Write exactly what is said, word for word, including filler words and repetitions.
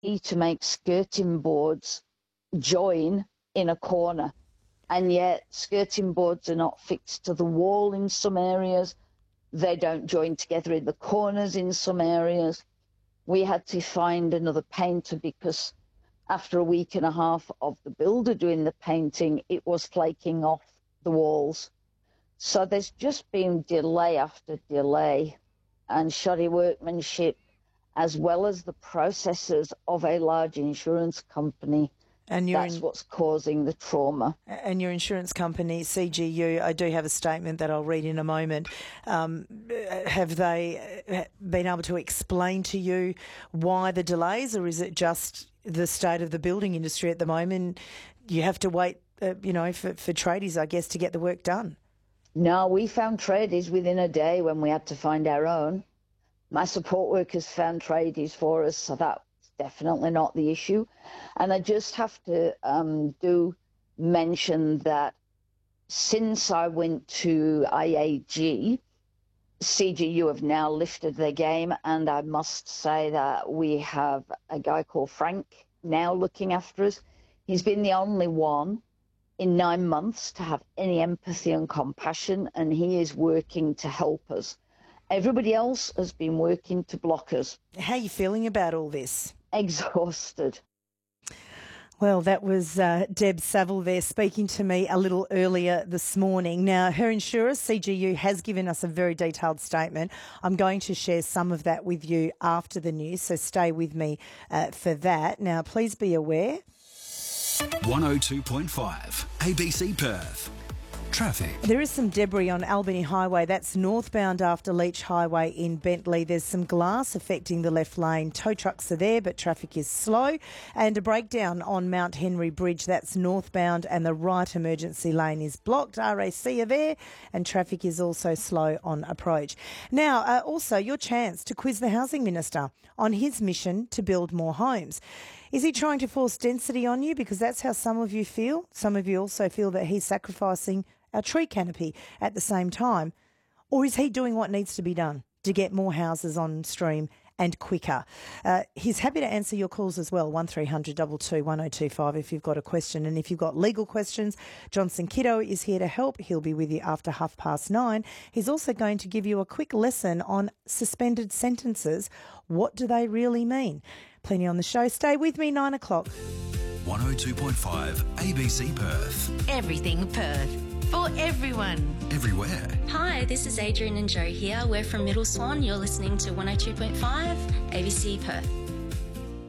to make skirting boards join in a corner, and yet skirting boards are not fixed to the wall in some areas. They don't join together in the corners in some areas. We had to find another painter because after a week and a half of the builder doing the painting, it was flaking off the walls. So there's just been delay after delay and shoddy workmanship, as well as the processes of a large insurance company. And that's in, what's causing the trauma. And your insurance company, C G U, I do have a statement that I'll read in a moment. Um, have they been able to explain to you why the delays, or is it just the state of the building industry at the moment? You have to wait, uh, you know, for, for tradies, I guess, to get the work done. No, we found tradies within a day when we had to find our own. My support workers found tradies for us, so that's definitely not the issue. And I just have to um, do mention that since I went to I A G, C G U have now lifted their game, and I must say that we have a guy called Frank now looking after us. He's been the only one in nine months to have any empathy and compassion, and he is working to help us. Everybody else has been working to block us. How are you feeling about all this? Exhausted. Well, that was uh, Deb Saville there speaking to me a little earlier this morning. Now, her insurer, C G U, has given us a very detailed statement. I'm going to share some of that with you after the news, so stay with me uh, for that. Now, please be aware. one oh two point five A B C Perth. Traffic. There is some debris on Albany Highway. That's northbound after Leach Highway in Bentley. There's some glass affecting the left lane. Tow trucks are there, but traffic is slow. And a breakdown on Mount Henry Bridge. That's northbound and the right emergency lane is blocked. R A C are there and traffic is also slow on approach. Now, uh, also your chance to quiz the Housing Minister on his mission to build more homes. Is he trying to force density on you? Because that's how some of you feel. Some of you also feel that he's sacrificing our tree canopy at the same time. Or is he doing what needs to be done to get more houses on stream and quicker? Uh, he's happy to answer your calls as well, one three hundred two two one oh two five if you've got a question. And if you've got legal questions, Johnson Kiddo is here to help. He'll be with you after half past nine. He's also going to give you a quick lesson on suspended sentences. What do they really mean? Plenty on the show. Stay with me, nine o'clock. one oh two point five A B C Perth. Everything Perth. For everyone. Everywhere. Hi, this is Adrian and Joe here. We're from Middle Swan. You're listening to one oh two point five A B C Perth.